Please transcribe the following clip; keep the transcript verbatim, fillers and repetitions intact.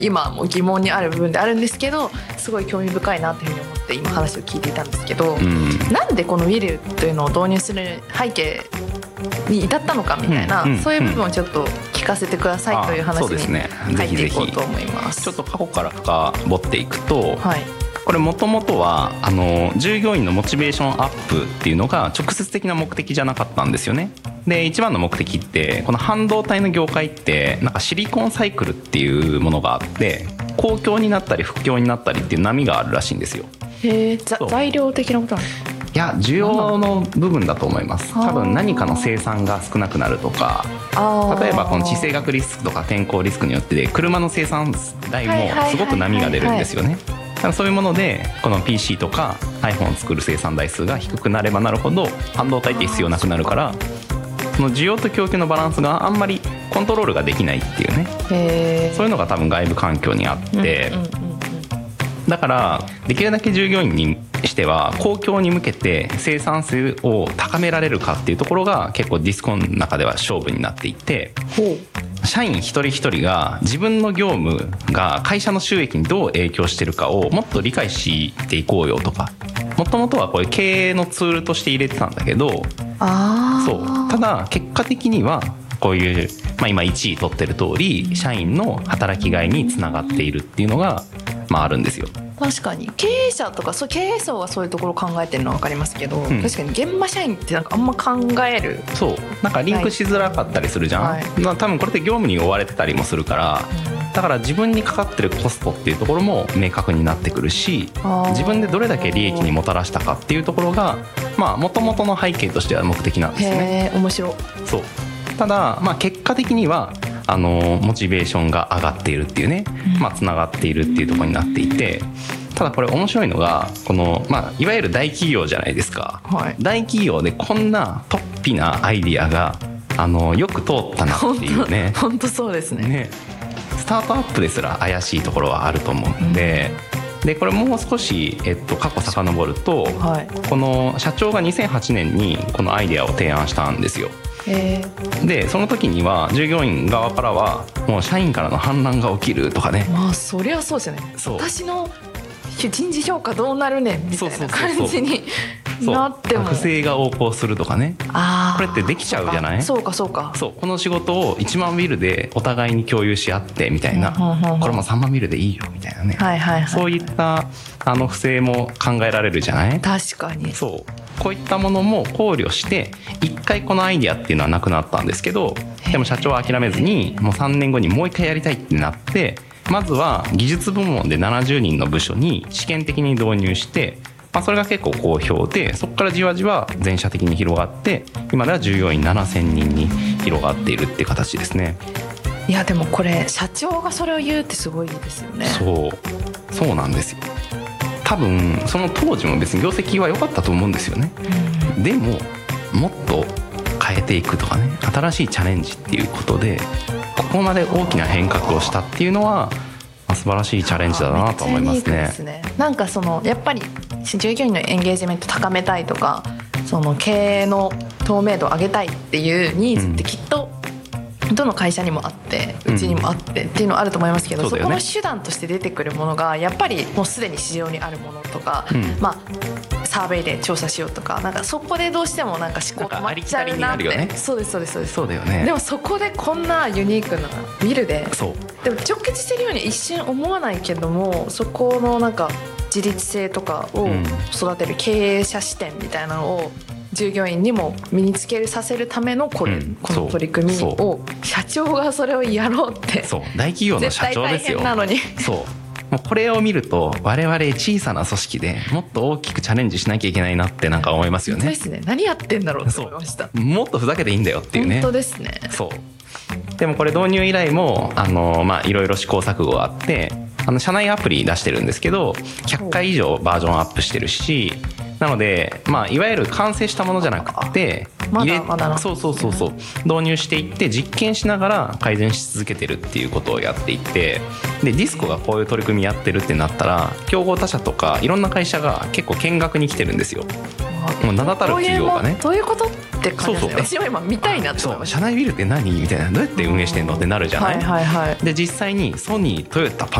今も疑問にある部分であるんですけど、すごい興味深いなというふうに思って今話を聞いていたんですけど、うん、なんでこのウィルというのを導入する背景に至ったのかみたいな、うんうん、そういう部分をちょっと聞かせてくださいという話に入っていこうと思います。 ちょっと過去から深掘っていくと、はい、これもともとはあの従業員のモチベーションアップっていうのが直接的な目的じゃなかったんですよね。で一番の目的ってこの半導体の業界ってなんかシリコンサイクルっていうものがあって、好況になったり不況になったりっていう波があるらしいんですよ。 へー、材料的なことなんですか？ いや需要の部分だと思います。多分何かの生産が少なくなるとか、例えばこの地政学リスクとか天候リスクによってで車の生産台もすごく波が出るんですよね。だからそういうものでこの ピーシー とか iPhone を作る生産台数が低くなればなるほど半導体って必要なくなるから、その需要と供給のバランスがあんまりコントロールができないっていうね、へー、そういうのが多分外部環境にあって、うんうんうんうん、だからできるだけ従業員にしては公共に向けて生産性を高められるかっていうところが結構ディスコンの中では勝負になっていて、社員一人一人が自分の業務が会社の収益にどう影響してるかをもっと理解していこうよとか、もともとはこれ経営のツールとして入れてたんだけど、あそうただ結果的にはこういう、まあ、今いちい取ってる通り社員の働きがいにつながっているっていうのが、まあ、あるんですよ。 確かに経営者とかそう経営層はそういうところを考えてるのは分かりますけど、うん、確かに現場社員ってなんかあんま考える、 そうなんかリンクしづらかったりするじゃん、はい、まあ、多分これって業務に追われてたりもするから、うん、だから自分にかかってるコストっていうところも明確になってくるし、自分でどれだけ利益にもたらしたかっていうところがまあ元々の背景としては目的なんですよね。 へー、面白い。 そうただ、まあ、結果的にはあのモチベーションが上がっているっていうね、まあ、つながっているっていうところになっていて、ただこれ面白いのがこの、まあ、いわゆる大企業じゃないですか、はい、大企業でこんな突飛なアイディアがあのよく通ったなっていうね。 本当そうです ね, ねスタートアップですら怪しいところはあると思うんで、うん、でこれもう少し、えっと、過去遡ると、はい、この社長がにせんはちねんにこのアイデアを提案したんですよ。 へー。 でその時には従業員側からはもう社員からの反乱が起きるとかね、 まあそりゃそうですよね。私の人事評価どうなるねんみたいな感じになっても、 不正が横行するとかね、あこれってできちゃうじゃない。 そうかそうかそうこの仕事をいちまんビルでお互いに共有し合ってみたいな、うん、これもさんまんビルでいいよみたいなね、はいはいはいはい、そういったあの不正も考えられるじゃない。 確かにそうこういったものも考慮して一回このアイデアっていうのはなくなったんですけど、でも社長は諦めずにもうさんねんごにもう一回やりたいってなって、まずは技術部門でななじゅうにんの部署に試験的に導入して、まあ、それが結構好評で、そこからじわじわ全社的に広がって今では従業員ななせんにんに広がっているっていう形ですね。 いやでもこれ社長がそれを言うってすごいですよね。 そうそうなんですよ。多分その当時も別に業績は良かったと思うんですよね、うん、でももっと変えていくとかね、新しいチャレンジっていうことでここまで大きな変革をしたっていうのは素晴らしいチャレンジだなと思いますね。 ですね。なんかそのやっぱり従業員のエンゲージメント高めたいとか、その経営の透明度を上げたいっていうニーズってきっとどの会社にもあってうちにもあってっていうのはあると思いますけど、うん そ, ね、そこの手段として出てくるものがやっぱりもうすでに市場にあるものとか、うん、まあサーベイで調査しようとか、なんかそこでどうしてもなんか思考止まっちゃうなって、ね、そうですそうですそうですそうだよね。 でもそこでこんなユニークなビルで、そうでも直結してるように一瞬思わないけども、そこのなんか自立性とかを育てる経営者視点みたいなのを従業員にも身につけるさせるためのこれ、うん、この取り組みを社長がそれをやろうって、 そう大企業の社長ですよ。 絶対大変なのにそうもうこれを見ると我々小さな組織でもっと大きくチャレンジしなきゃいけないなってなんか思いますよね。 本当ですね。何やってんだろうって思いました。 もっとふざけていいんだよっていうね。 本当ですね。 そうでもこれ導入以来もあのまあいろいろ試行錯誤があって、あの社内アプリ出してるんですけどひゃっかい以上バージョンアップしてるし、なので、まあ、いわゆる完成したものじゃなくてまだまだそうそうそうそう導入していって実験しながら改善し続けてるっていうことをやっていて、でディスコがこういう取り組みやってるってなったら競合他社とかいろんな会社が結構見学に来てるんですよ。もう名だたる企業がね。 どういうことって感じですね。私も今見たいなと思いました。 社内ビルって何みたいな、どうやって運営してんのってなるじゃない、 はいはいはい、 で実際にソニー、トヨタ、パ